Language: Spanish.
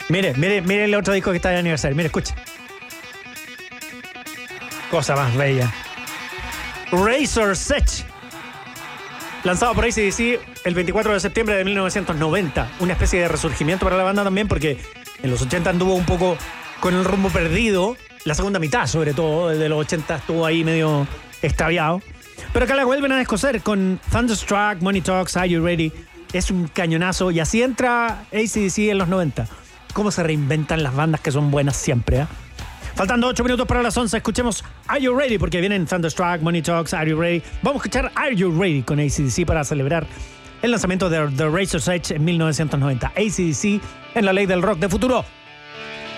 Mire el otro disco que está de aniversario. Mire, escuche. Cosa más bella. Razor's Edge. Lanzado por AC/DC el 24 de septiembre de 1990. Una especie de resurgimiento para la banda también, porque en los 80 anduvo un poco con el rumbo perdido. La segunda mitad, sobre todo, de los 80 estuvo ahí medio extraviado. Pero acá la vuelven a descoser con Thunderstruck, Money Talks, Are You Ready. Es un cañonazo y así entra AC/DC en los 90. Cómo se reinventan las bandas que son buenas siempre, ¿eh? Faltando 8 minutos para las 11, escuchemos Are You Ready, porque vienen Thunderstruck, Money Talks, Are You Ready. Vamos a escuchar Are You Ready con AC/DC para celebrar el lanzamiento de The Razor's Edge en 1990. AC/DC en la ley del rock de futuro.